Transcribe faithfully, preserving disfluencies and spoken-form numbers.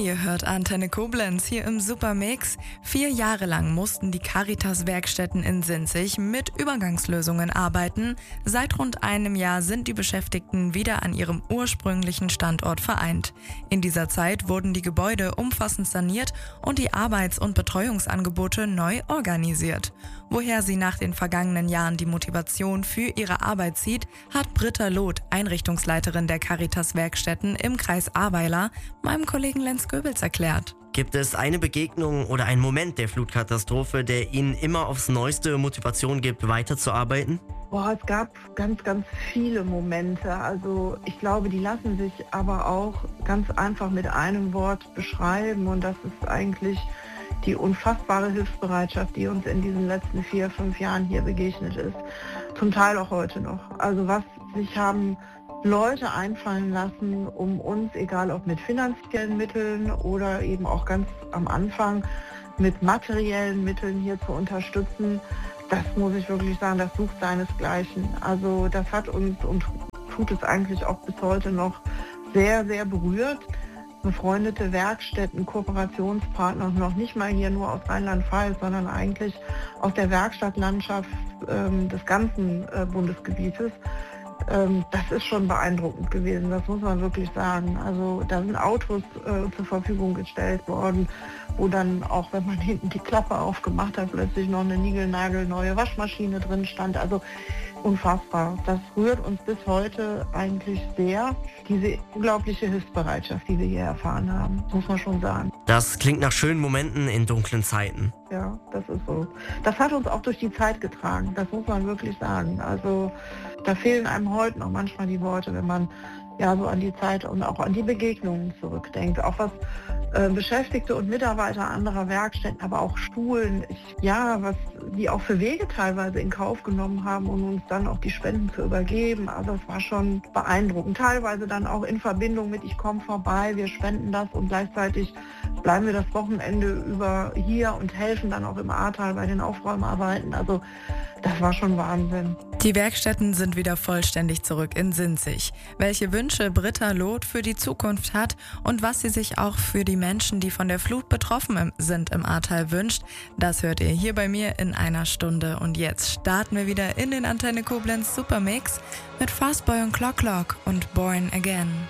ihr hört Antenne Koblenz hier im Supermix. Vier Jahre lang mussten die Caritas-Werkstätten in Sinzig mit Übergangslösungen arbeiten. Seit rund einem Jahr sind die Beschäftigten wieder an ihrem ursprünglichen Standort vereint. In dieser Zeit wurden die Gebäude umfassend saniert und die Arbeits- und Betreuungsangebote neu organisiert. Woher sie nach den vergangenen Jahren die Motivation für ihre Arbeit zieht, hat Britta Loth, Einrichtungsleiterin der Caritas-Werkstätten im Kreis Ahrweiler, meinem Kollegen Lenz Goebels erklärt. Gibt es eine Begegnung oder einen Moment der Flutkatastrophe, der Ihnen immer aufs Neueste Motivation gibt, weiterzuarbeiten? Boah, es gab ganz, ganz viele Momente. Also ich glaube, die lassen sich aber auch ganz einfach mit einem Wort beschreiben. Und das ist eigentlich die unfassbare Hilfsbereitschaft, die uns in diesen letzten vier, fünf Jahren hier begegnet ist. Zum Teil auch heute noch. Also was sich haben Leute einfallen lassen, um uns, egal ob mit finanziellen Mitteln oder eben auch ganz am Anfang mit materiellen Mitteln hier zu unterstützen, das muss ich wirklich sagen, das sucht seinesgleichen. Also das hat uns und tut es eigentlich auch bis heute noch sehr, sehr berührt. Befreundete Werkstätten, Kooperationspartner, noch nicht mal hier nur aus Rheinland-Pfalz, sondern eigentlich aus der Werkstattlandschaft ähm, des ganzen äh, Bundesgebietes. Ähm, das ist schon beeindruckend gewesen, das muss man wirklich sagen. Also da sind Autos äh, zur Verfügung gestellt worden, wo dann auch, wenn man hinten die Klappe aufgemacht hat, plötzlich noch eine niegelnagelneue Waschmaschine drin stand. Also unfassbar. Das rührt uns bis heute eigentlich sehr, diese unglaubliche Hilfsbereitschaft, die wir hier erfahren haben, muss man schon sagen. Das klingt nach schönen Momenten in dunklen Zeiten. Ja, das ist so. Das hat uns auch durch die Zeit getragen, das muss man wirklich sagen. Also da fehlen einem heute noch manchmal die Worte, wenn man ja so an die Zeit und auch an die Begegnungen zurückdenkt. Auch was äh, Beschäftigte und Mitarbeiter anderer Werkstätten, aber auch Schulen, ich, ja, was die auch für Wege teilweise in Kauf genommen haben, um uns dann auch die Spenden zu übergeben. Also es war schon beeindruckend. Teilweise dann auch in Verbindung mit, ich komme vorbei, wir spenden das und gleichzeitig bleiben wir das Wochenende über hier und helfen dann auch im Ahrtal bei den Aufräumarbeiten. Also das war schon Wahnsinn. Die Werkstätten sind wieder vollständig zurück in Sinzig. Welche Wünsche Britta Loth für die Zukunft hat und was sie sich auch für die Menschen, die von der Flut betroffen sind im Ahrtal wünscht, das hört ihr hier bei mir in einer Stunde. Und jetzt starten wir wieder in den Antenne Koblenz Supermix mit Fastboy und Clock Clock und Born Again.